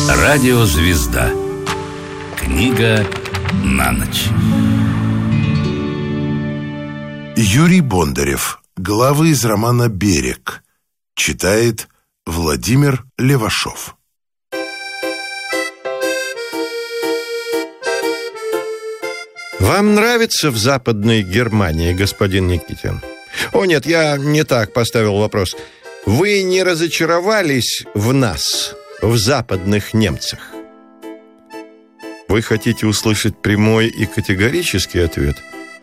Радиозвезда. Книга на ночь. Юрий Бондарев. Главы из романа «Берег». Читает Владимир Левашов. Вам нравится в Западной Германии, господин Никитин? О, нет, я не так поставил вопрос. Вы не разочаровались в нас, в западных немцах? Вы хотите услышать прямой и категорический ответ?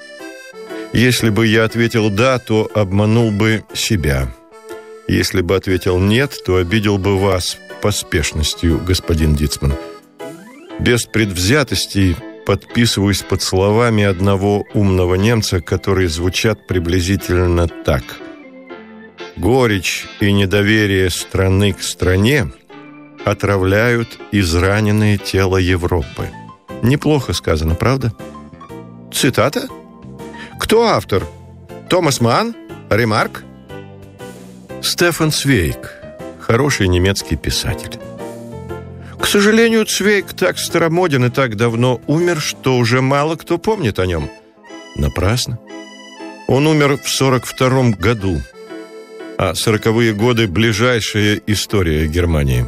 Если бы я ответил «да», то обманул бы себя. Если бы ответил «нет», то обидел бы вас поспешностью, господин Дицман. Без предвзятостей подписываюсь под словами одного умного немца, которые звучат приблизительно так. Горечь и недоверие страны к стране отравляют израненное тело Европы. Неплохо сказано, правда? Цитата? Кто автор? Томас Манн? Ремарк? Стефан Цвейг, хороший немецкий писатель. К сожалению, Цвейг так старомоден и так давно умер, что уже мало кто помнит о нем. Напрасно. Он умер в 1942 году, а 40-е годы – ближайшая история Германии.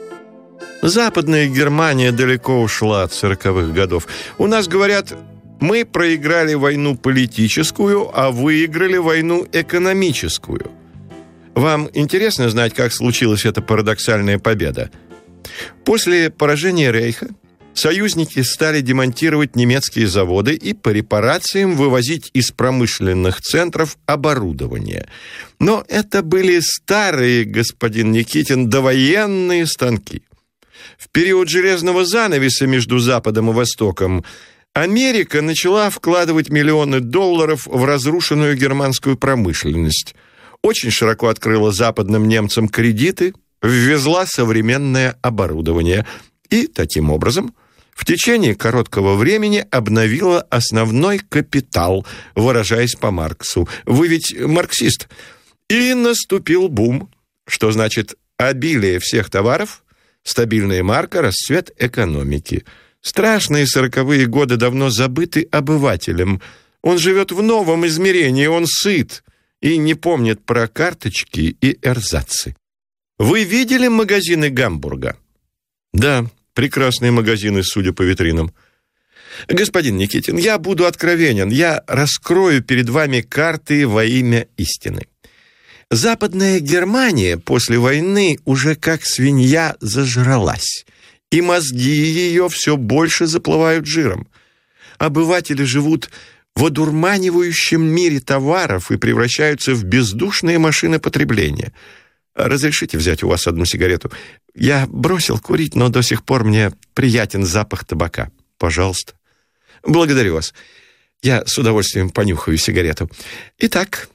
Западная Германия далеко ушла от 40-х годов. У нас говорят, мы проиграли войну политическую, а выиграли войну экономическую. Вам интересно знать, как случилась эта парадоксальная победа? После поражения Рейха союзники стали демонтировать немецкие заводы и по репарациям вывозить из промышленных центров оборудование. Но это были старые, господин Никитин, довоенные станки. В период железного занавеса между Западом и Востоком Америка начала вкладывать миллионы долларов в разрушенную германскую промышленность. Очень широко открыла западным немцам кредиты, ввезла современное оборудование и, таким образом, в течение короткого времени обновила основной капитал, выражаясь по Марксу. Вы ведь марксист. И наступил бум, что значит обилие всех товаров, стабильная марка, расцвет экономики. Страшные 40-е годы давно забыты обывателем. Он живет в новом измерении, он сыт и не помнит про карточки и эрзацы. Вы видели магазины Гамбурга? Да, прекрасные магазины, судя по витринам. Господин Никитин, я буду откровенен. Я раскрою перед вами карты во имя истины. Западная Германия после войны уже как свинья зажралась, и мозги ее все больше заплывают жиром. Обыватели живут в одурманивающем мире товаров и превращаются в бездушные машины потребления. Разрешите взять у вас одну сигарету? Я бросил курить, но до сих пор мне приятен запах табака. Пожалуйста. Благодарю вас. Я с удовольствием понюхаю сигарету. Итак,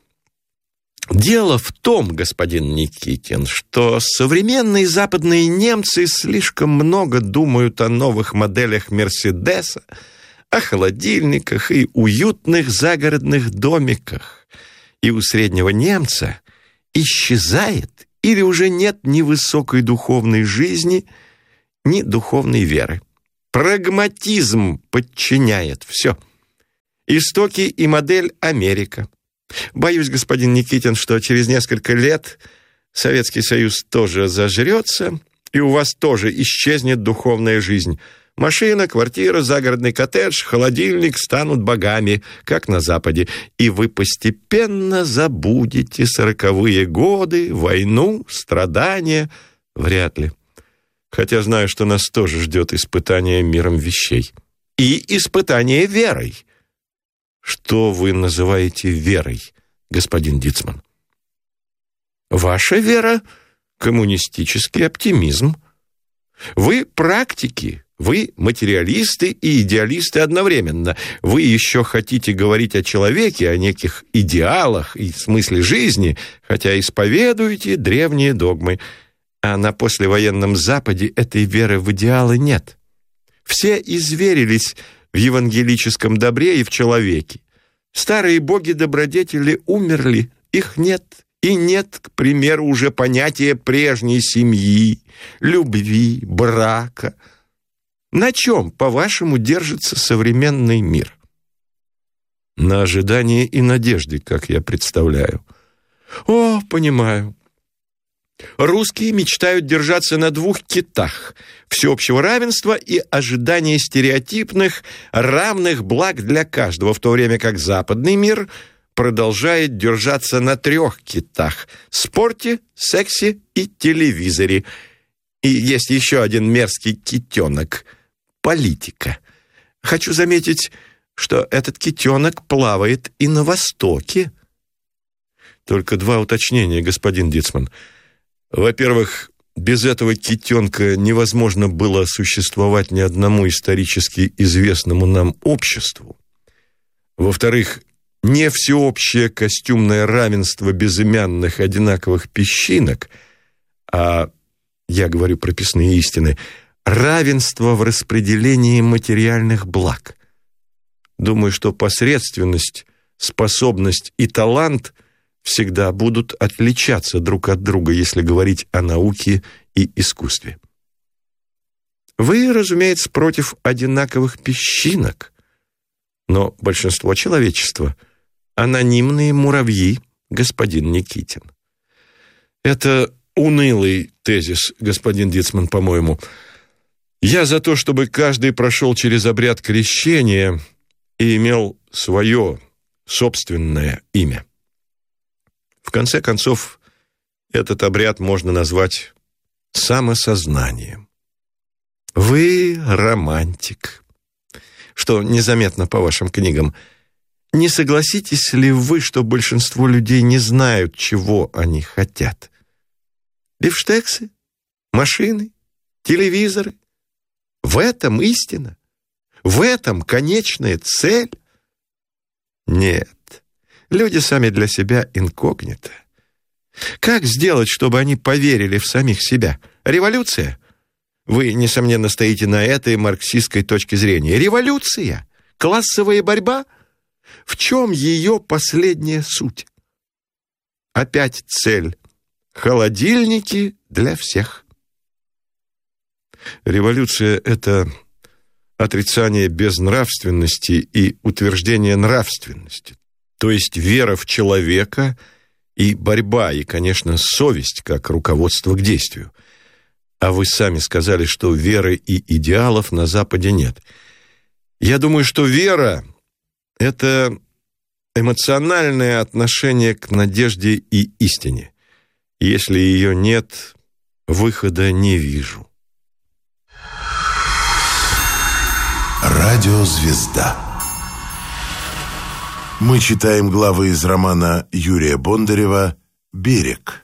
дело в том, господин Никитин, что современные западные немцы слишком много думают о новых моделях Мерседеса, о холодильниках и уютных загородных домиках. И у среднего немца исчезает или уже нет ни высокой духовной жизни, ни духовной веры. Прагматизм подчиняет все. Истоки и модель Америка. Боюсь, господин Никитин, что через несколько лет Советский Союз тоже зажрется, и у вас тоже исчезнет духовная жизнь. Машина, квартира, загородный коттедж, холодильник станут богами, как на Западе, и вы постепенно забудете 40-е годы, войну, страдания. Вряд ли. Хотя знаю, что нас тоже ждет испытание миром вещей. И испытание верой. Что вы называете верой, господин Дицман? Ваша вера — коммунистический оптимизм. Вы практики. Вы материалисты и идеалисты одновременно. Вы еще хотите говорить о человеке, о неких идеалах и смысле жизни, хотя исповедуете древние догмы. А на послевоенном Западе этой веры в идеалы нет. Все изверились в евангелическом добре и в человеке. Старые боги-добродетели умерли, их нет И нет, к примеру, уже понятия прежней семьи, любви, брака. На чем, по-вашему, держится современный мир? На ожидании и надежде, как я представляю. О, понимаю. Русские мечтают держаться на двух китах – всеобщего равенства и ожидания стереотипных, равных благ для каждого, в то время как западный мир продолжает держаться на 3 китах – спорте, сексе и телевизоре. И есть еще один мерзкий китенок – политика. Хочу заметить, что этот китенок плавает и на Востоке. Только 2 уточнения, господин Дицман. Во-первых, без этого китенка невозможно было существовать ни одному исторически известному нам обществу. Во-вторых, не всеобщее костюмное равенство безымянных одинаковых песчинок, а, я говорю прописные истины, равенство в распределении материальных благ. Думаю, что посредственность, способность и талант всегда будут отличаться друг от друга, если говорить о науке и искусстве. Вы, разумеется, против одинаковых песчинок, но большинство человечества — анонимные муравьи, господин Никитин. Это унылый тезис, господин Дицман, по-моему. Я за то, чтобы каждый прошел через обряд крещения и имел свое собственное имя. В конце концов, этот обряд можно назвать самосознанием. Вы романтик, что незаметно по вашим книгам. Не согласитесь ли вы, что большинство людей не знают, чего они хотят? Бифштексы, машины, телевизоры. В этом истина? В этом конечная цель? Нет. Люди сами для себя инкогнито. Как сделать, чтобы они поверили в самих себя? Революция? Вы, несомненно, стоите на этой марксистской точке зрения. Революция? Классовая борьба? В чем ее последняя суть? Опять цель. Холодильники для всех. Революция — это отрицание безнравственности и утверждение нравственности. То есть вера в человека и борьба, и, конечно, совесть как руководство к действию. А вы сами сказали, что веры и идеалов на Западе нет. Я думаю, что вера — это эмоциональное отношение к надежде и истине. Если ее нет, выхода не вижу. Радиозвезда. Мы читаем главы из романа Юрия Бондарева «Берег».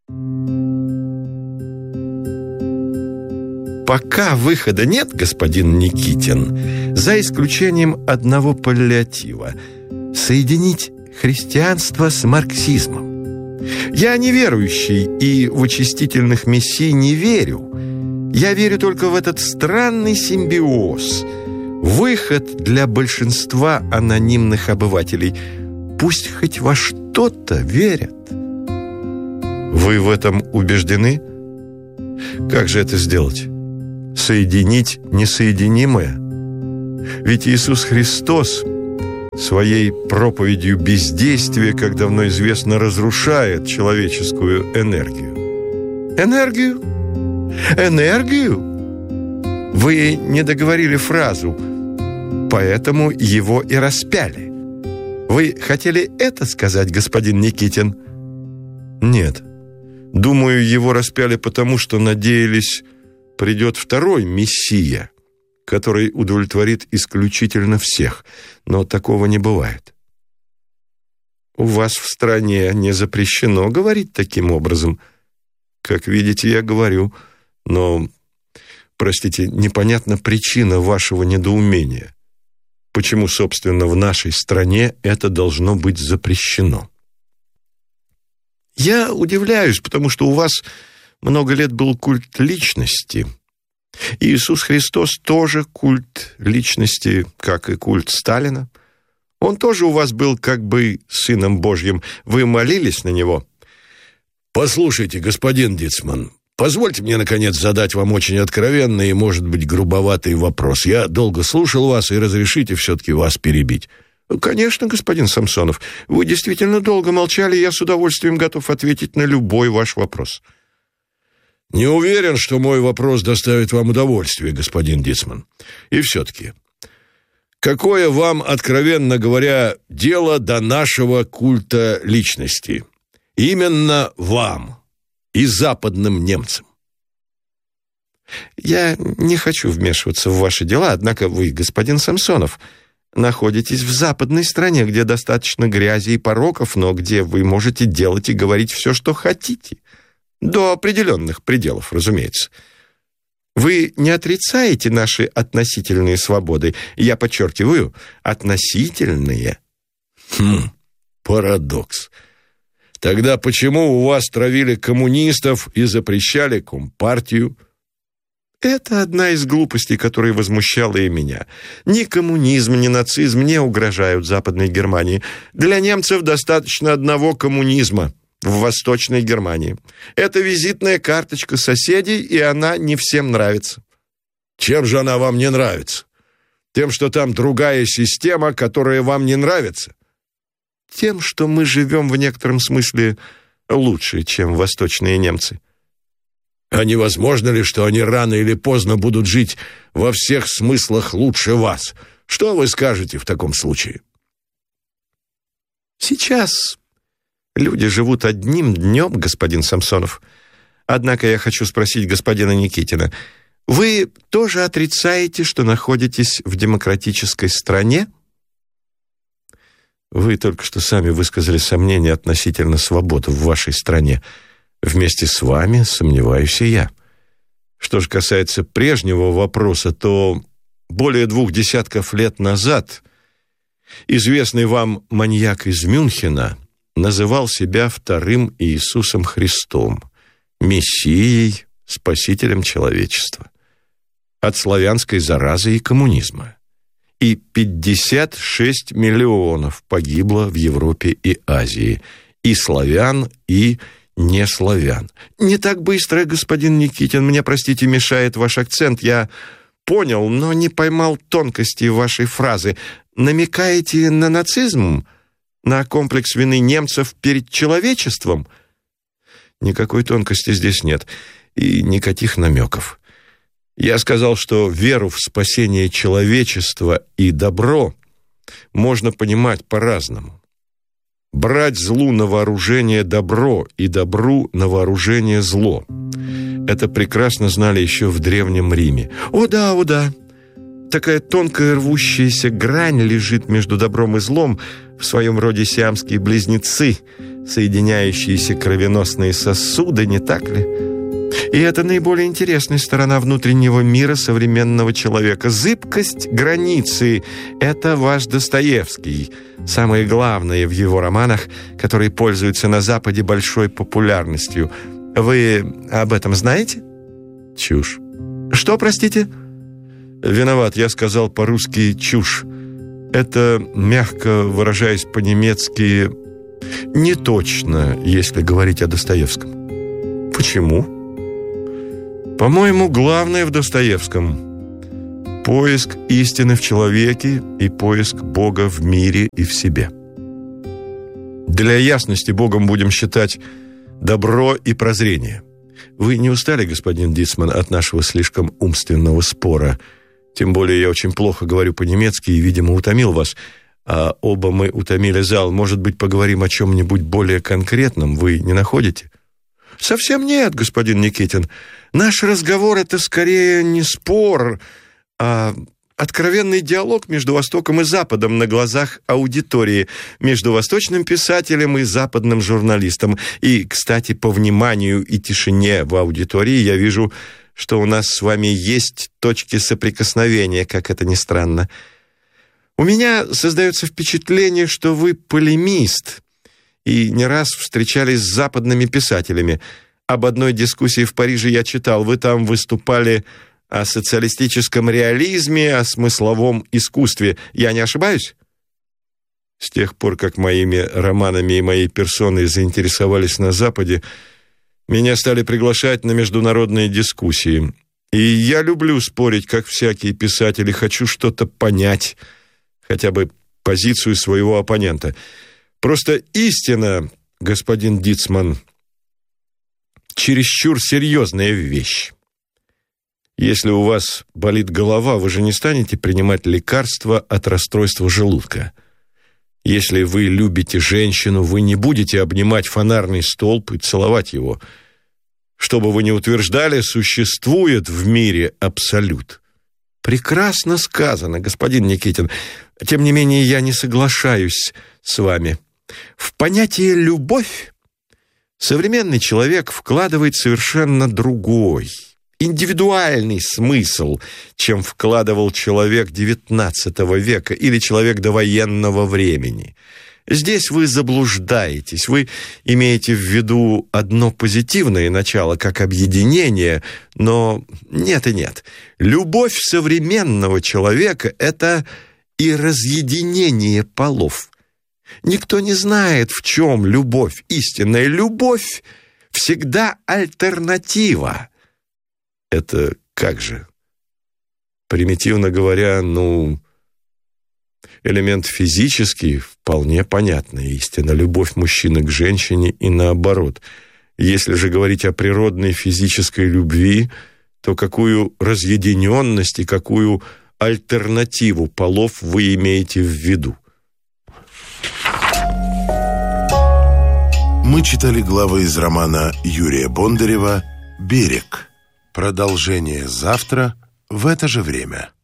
Пока выхода нет, господин Никитин, за исключением одного паллиатива – соединить христианство с марксизмом. Я неверующий и в очистительных мессий не верю. Я верю только в этот странный симбиоз – выход для большинства анонимных обывателей. Пусть хоть во что-то верят. Вы в этом убеждены? Как же это сделать? Соединить несоединимое? Ведь Иисус Христос своей проповедью бездействия, как давно известно, разрушает человеческую энергию. Энергию? Энергию? Вы не договорили фразу, поэтому его и распяли. Вы хотели это сказать, господин Никитин? Нет. Думаю, его распяли потому, что надеялись, придет второй Мессия, который удовлетворит исключительно всех. Но такого не бывает. У вас в стране не запрещено говорить таким образом. Как видите, я говорю, но... Простите, непонятна причина вашего недоумения. Почему, собственно, в нашей стране это должно быть запрещено? Я удивляюсь, потому что у вас много лет был культ личности. И Иисус Христос тоже культ личности, как и культ Сталина. Он тоже у вас был как бы Сыном Божьим. Вы молились на Него. Послушайте, господин Дицман, позвольте мне, наконец, задать вам очень откровенный и, может быть, грубоватый вопрос. Я долго слушал вас, и разрешите все-таки вас перебить. Конечно, господин Самсонов. Вы действительно долго молчали, и я с удовольствием готов ответить на любой ваш вопрос. Не уверен, что мой вопрос доставит вам удовольствие, господин Дицман. И все-таки, какое вам, откровенно говоря, дело до нашего культа личности? Именно вам и западным немцам. Я не хочу вмешиваться в ваши дела, однако вы, господин Самсонов, находитесь в западной стране, где достаточно грязи и пороков, но где вы можете делать и говорить все, что хотите. До определенных пределов, разумеется. Вы не отрицаете наши относительные свободы. Я подчеркиваю, относительные. Парадокс. Тогда почему у вас травили коммунистов и запрещали компартию? Это одна из глупостей, которая возмущала и меня. Ни коммунизм, ни нацизм не угрожают Западной Германии. Для немцев достаточно одного коммунизма в Восточной Германии. Это визитная карточка соседей, и она не всем нравится. Чем же она вам не нравится? Тем, что там другая система, которая вам не нравится? Тем, что мы живем в некотором смысле лучше, чем восточные немцы. А невозможно ли, что они рано или поздно будут жить во всех смыслах лучше вас? Что вы скажете в таком случае? Сейчас люди живут одним днем, господин Самсонов. Однако я хочу спросить господина Никитина, вы тоже отрицаете, что находитесь в демократической стране? Вы только что сами высказали сомнения относительно свободы в вашей стране. Вместе с вами сомневаюсь и я. Что же касается прежнего вопроса, то более 20 лет назад известный вам маньяк из Мюнхена называл себя вторым Иисусом Христом, Мессией, Спасителем человечества, от славянской заразы и коммунизма. И 56 миллионов погибло в Европе и Азии, и славян, и не славян. Не так быстро, господин Никитин, мне, простите, мешает ваш акцент. Я понял, но не поймал тонкости вашей фразы. Намекаете на нацизм? На комплекс вины немцев перед человечеством? Никакой тонкости здесь нет, и никаких намеков. Я сказал, что веру в спасение человечества и добро можно понимать по-разному. Брать злу на вооружение добро и добру на вооружение зло. Это прекрасно знали еще в Древнем Риме. О да. Такая тонкая рвущаяся грань лежит между добром и злом, в своем роде сиамские близнецы, соединяющиеся кровеносные сосуды, не так ли? И это наиболее интересная сторона внутреннего мира современного человека. Зыбкость границы – это ваш Достоевский. Самое главное в его романах, которые пользуются на Западе большой популярностью. Вы об этом знаете? Чушь. Что, простите? Виноват, я сказал по-русски «чушь». Это, мягко выражаясь по-немецки, не точно, если говорить о Достоевском. Почему? По-моему, главное в Достоевском – поиск истины в человеке и поиск Бога в мире и в себе. Для ясности Богом будем считать добро и прозрение. Вы не устали, господин Дицман, от нашего слишком умственного спора? Тем более я очень плохо говорю по-немецки и, видимо, утомил вас. А оба мы утомили зал. Может быть, поговорим о чем-нибудь более конкретном? Вы не находите? Совсем нет, господин Никитин. Наш разговор – это скорее не спор, а откровенный диалог между Востоком и Западом на глазах аудитории, между восточным писателем и западным журналистом. И, кстати, по вниманию и тишине в аудитории я вижу, что у нас с вами есть точки соприкосновения, как это ни странно. У меня создается впечатление, что вы полемист и не раз встречались с западными писателями. Об одной дискуссии в Париже я читал. Вы там выступали о социалистическом реализме, о смысловом искусстве. Я не ошибаюсь? С тех пор, как моими романами и моей персоной заинтересовались на Западе, Меня стали приглашать на международные дискуссии. И я люблю спорить, как всякие писатели, хочу что-то понять, хотя бы позицию своего оппонента. Просто истина, господин Дицман, чересчур серьезная вещь. Если у вас болит голова, вы же не станете принимать лекарства от расстройства желудка. Если вы любите женщину, вы не будете обнимать фонарный столб и целовать его. Что бы вы ни утверждали, существует в мире абсолют. Прекрасно сказано, господин Никитин. Тем не менее, я не соглашаюсь с вами. В понятие «любовь» современный человек вкладывает совершенно другой, индивидуальный смысл, чем вкладывал человек XIX века или человек довоенного времени. Здесь вы заблуждаетесь, вы имеете в виду одно позитивное начало, как объединение, но нет и нет. Любовь современного человека – это и разъединение полов. Никто не знает, в чем любовь. Истинная любовь всегда альтернатива. Это как же? Примитивно говоря, элемент физический вполне понятная истина. Любовь мужчины к женщине и наоборот. Если же говорить о природной физической любви, то какую разъединенность и какую альтернативу полов вы имеете в виду? Мы читали главы из романа Юрия Бондарева «Берег». Продолжение завтра в это же время.